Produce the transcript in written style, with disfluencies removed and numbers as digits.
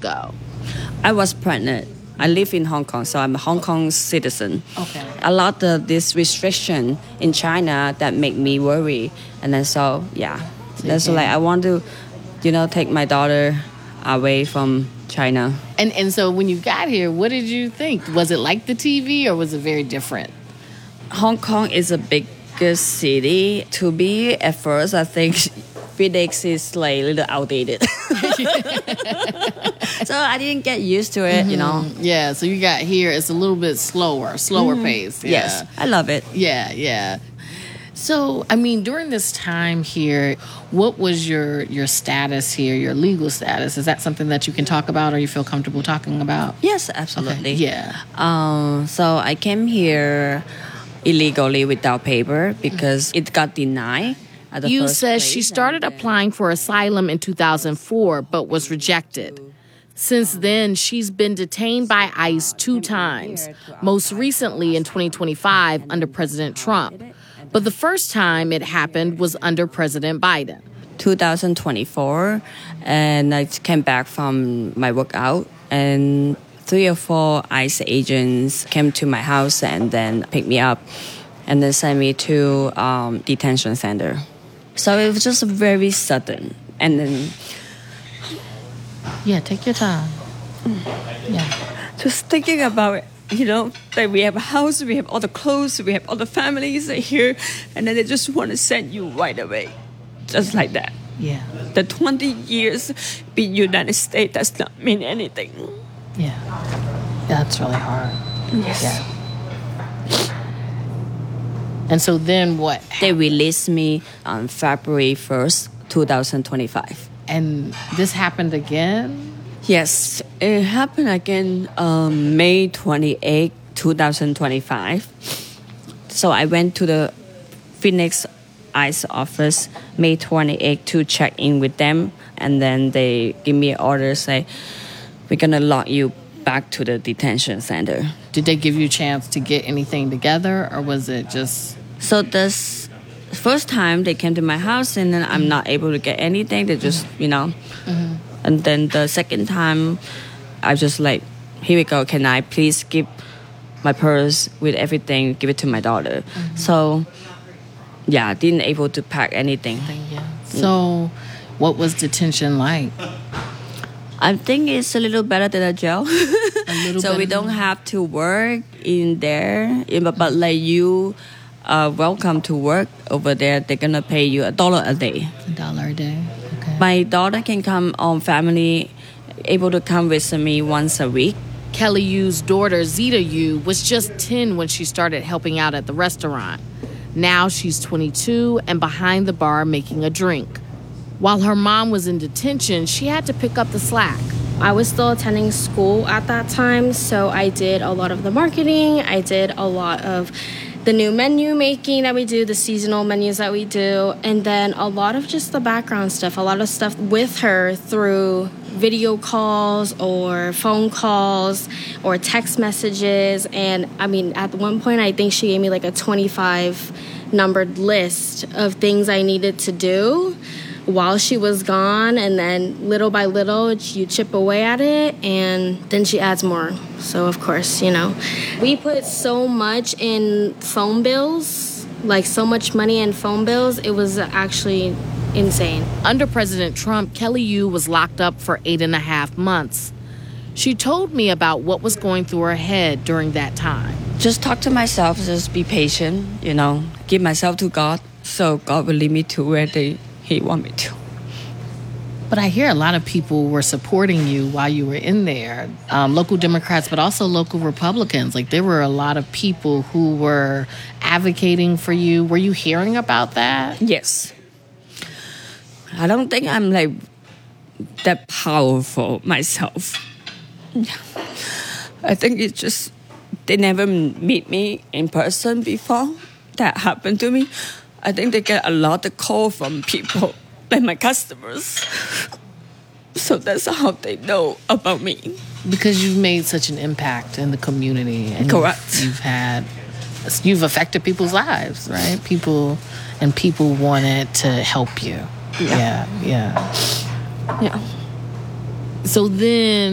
ago. I was pregnant. I live in Hong Kong, so I'm a Hong Kong citizen. Okay. A lot of this restriction in China that make me worry. And then so, yeah. That's like, I want to, take my daughter away from China. And so when you got here, what did you think? Was it like the TV or was it very different? Hong Kong is a bigger city. To be at first, I think Phoenix is like a little outdated. So I didn't get used to it, Yeah, so you got here, it's a little bit slower pace. Yeah. Yes, I love it. Yeah. So, I mean, during this time here, what was your status here, your legal status? Is that something that you can talk about or you feel comfortable talking about? Yes, absolutely. Okay. Yeah. So I came here illegally without paper because it got denied. Yu says she started applying for asylum in 2004 but was rejected. Since then, she's been detained by ICE 2 times, most recently in 2025 under President Trump. But the first time it happened was under President Biden. 2024, and I came back from my workout, and 3 or 4 ICE agents came to my house and then picked me up and then sent me to detention center. So it was just very sudden. And then... Yeah, take your time. Yeah. Just thinking about it, that we have a house, we have all the clothes, we have all the families here, and then they just want to send you right away. Just like that. Yeah. The 20 years being United States does not mean anything. Yeah. That's really hard. Yes. Yeah. And so then what? They released me on February 1st, 2025. And this happened again? Yes, it happened again May 28, 2025. So I went to the Phoenix ICE office May 28 to check in with them. And then they give me an order, say, we're going to lock you back to the detention center. Did they give you a chance to get anything together or was it just... So this first time they came to my house and then I'm not able to get anything. They just, Mm-hmm. And then the second time, I just like, here we go. Can I please give my purse with everything, give it to my daughter? Mm-hmm. So, yeah, didn't able to pack anything. Yeah. So, what was detention like? I think it's a little better than a jail. So we don't have to work in there, but like you welcome to work over there. They're gonna pay you $1 a day. $1 a day. Okay. My daughter can come on family, able to come visit me once a week. Kelly Yu's daughter, Zeta Yu, was just 10 when she started helping out at the restaurant. Now she's 22 and behind the bar making a drink. While her mom was in detention, she had to pick up the slack. I was still attending school at that time, so I did a lot of the marketing. I did a lot of the new menu making that we do, the seasonal menus that we do, and then a lot of just the background stuff, a lot of stuff with her through video calls or phone calls or text messages. And I mean, at one point, I think she gave me like a 25 numbered list of things I needed to do while she was gone, and then little by little you chip away at it and then she adds more. So of course, we put so much in phone bills, like so much money in phone bills, it was actually insane. Under President Trump, Kelly Yu was locked up for 8.5 months. She told me about what was going through her head during that time. Just talk to myself, just be patient, give myself to God, so God will lead me to where He want me to. But I hear a lot of people were supporting you while you were in there, local Democrats, but also local Republicans. Like, there were a lot of people who were advocating for you. Were you hearing about that? Yes. I don't think I'm like that powerful myself. I think it's just they never meet me in person before. That happened to me. I think they get a lot of call from people, like my customers. So that's how they know about me. Because you've made such an impact in the community. And correct. You've affected people's lives, right? People wanted to help you. Yeah. Yeah. So then